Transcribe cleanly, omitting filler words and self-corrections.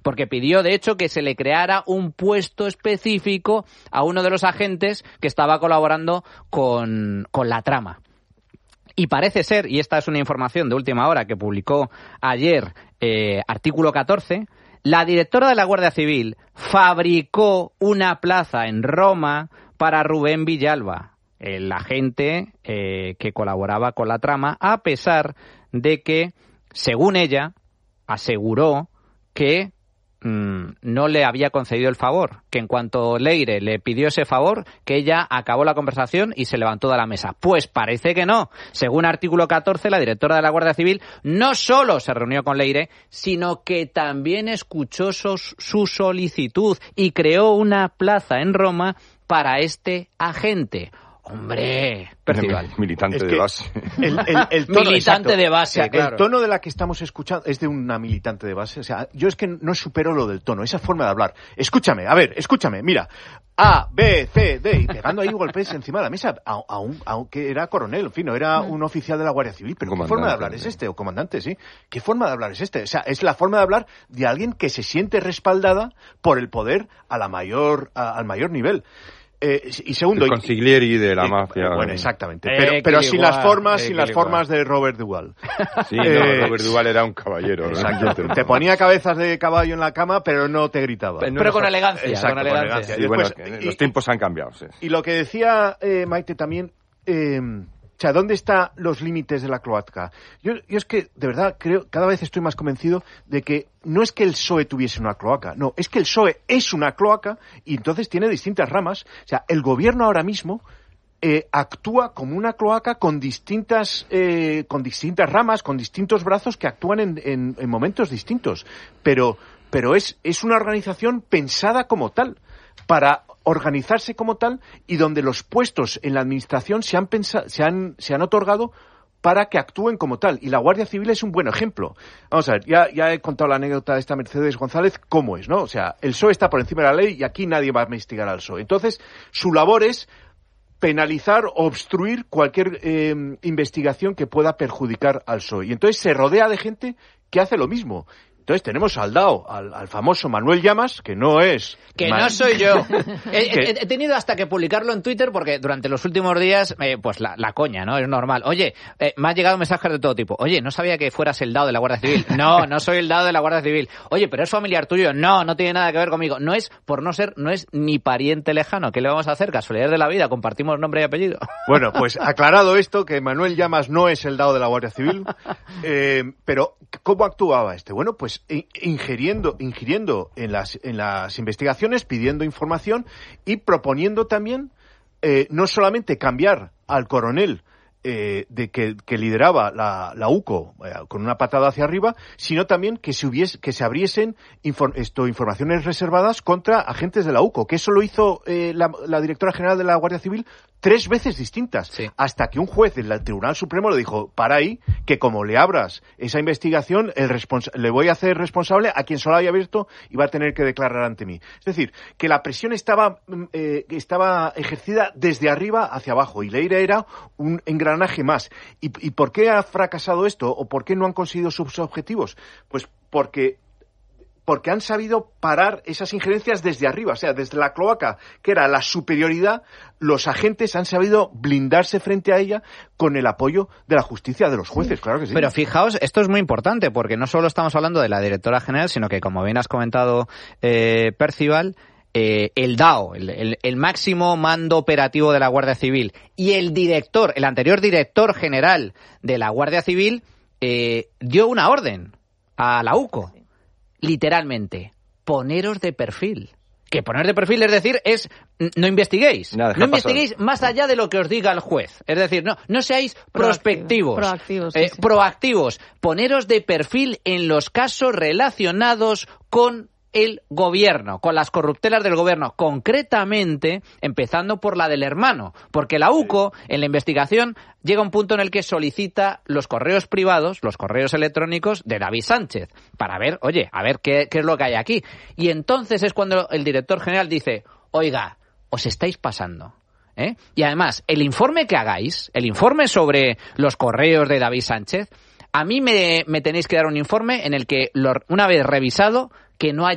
porque pidió, de hecho, que se le creara un puesto específico a uno de los agentes que estaba colaborando con la trama. Y parece ser, y esta es una información de última hora que publicó ayer Artículo 14, la directora de la Guardia Civil fabricó una plaza en Roma para Rubén Villalba, el agente que colaboraba con la trama, a pesar de que, según ella, aseguró que no le había concedido el favor, que en cuanto Leire le pidió ese favor, que ella acabó la conversación y se levantó de la mesa. Pues parece que no. Según Artículo 14, la directora de la Guardia Civil no solo se reunió con Leire, sino que también escuchó su solicitud y creó una plaza en Roma para este agente. ¡Hombre! Percival. Militante de base. El tono, militante exacto. de base, o sea, claro. El tono de la que estamos escuchando es de una militante de base. O sea, yo es que no supero lo del tono, esa forma de hablar. Escúchame, mira. A, B, C, D, y pegando ahí golpes encima de la mesa, aunque era coronel, en fin, no era un oficial de la Guardia Civil, pero ¿qué forma de hablar es este? O comandante, sí. ¿Qué forma de hablar es este? O sea, es la forma de hablar de alguien que se siente respaldada por el poder al mayor nivel. Y segundo, el consiglieri de la mafia. Bueno, exactamente. Pero sin las formas de Robert Duvall. Sí, Robert Duvall era un caballero. Exacto. Te ponía cabezas de caballo en la cama, pero no te gritaba. Pero con elegancia. Exacto, con elegancia. Sí, después, los tiempos han cambiado. Sí. Y lo que decía Maite también... o sea, ¿dónde están los límites de la cloaca? Yo es que, de verdad, cada vez estoy más convencido de que no es que el PSOE tuviese una cloaca, no, es que el PSOE es una cloaca y entonces tiene distintas ramas. O sea, el gobierno ahora mismo actúa como una cloaca con distintas ramas, con distintos brazos que actúan en momentos distintos. Pero es una organización pensada como tal, para organizarse como tal, y donde los puestos en la administración se han otorgado para que actúen como tal. Y la Guardia Civil es un buen ejemplo. Vamos a ver, ya he contado la anécdota de esta Mercedes González, cómo es, ¿no? O sea, el PSOE está por encima de la ley y aquí nadie va a investigar al PSOE. Entonces, su labor es penalizar o obstruir cualquier investigación que pueda perjudicar al PSOE. Y entonces se rodea de gente que hace lo mismo. Entonces tenemos al famoso Manuel Llamas, que no es... Que no soy yo. He tenido hasta que publicarlo en Twitter porque durante los últimos días, pues la coña, ¿no? Es normal. Oye, me han llegado mensajes de todo tipo. Oye, no sabía que fueras el dado de la Guardia Civil. No soy el dado de la Guardia Civil. Oye, pero es familiar tuyo. No tiene nada que ver conmigo. No es ni pariente lejano. ¿Qué le vamos a hacer? Casualidad de la vida. Compartimos nombre y apellido. Bueno, pues aclarado esto, que Manuel Llamas no es el dado de la Guardia Civil, pero ¿cómo actuaba este? Bueno, pues ingiriendo en las investigaciones, pidiendo información y proponiendo también no solamente cambiar al coronel que lideraba la UCO con una patada hacia arriba, sino también que se abriesen informaciones reservadas contra agentes de la UCO, que eso lo hizo la directora general de la Guardia Civil 3 veces distintas, sí. Hasta que un juez del Tribunal Supremo le dijo, para ahí, que como le abras esa investigación, le voy a hacer responsable a quien solo haya abierto y va a tener que declarar ante mí. Es decir, que la presión estaba ejercida desde arriba hacia abajo y Leire era un engranaje más. ¿Y por qué ha fracasado esto? ¿O por qué no han conseguido sus objetivos? Pues porque han sabido parar esas injerencias desde arriba, o sea, desde la cloaca, que era la superioridad, los agentes han sabido blindarse frente a ella con el apoyo de la justicia, de los jueces, claro que sí. Pero fijaos, esto es muy importante, porque no solo estamos hablando de la directora general, sino que, como bien has comentado, Percival, el DAO, el máximo mando operativo de la Guardia Civil, y el anterior director general de la Guardia Civil, dio una orden a la UCO. Literalmente, poneros de perfil. Que poner de perfil, es decir, no investiguéis. No investiguéis más allá de lo que os diga el juez. Es decir, no seáis prospectivos. Proactivos. Poneros de perfil en los casos relacionados con el gobierno, con las corruptelas del gobierno, concretamente empezando por la del hermano, porque la UCO en la investigación llega a un punto en el que solicita los correos privados, los correos electrónicos de David Sánchez, para ver, qué es lo que hay aquí. Y entonces es cuando el director general dice, oiga, os estáis pasando. Y además, el informe que hagáis, el informe sobre los correos de David Sánchez, a mí me tenéis que dar un informe en el que, una vez revisado, que no haya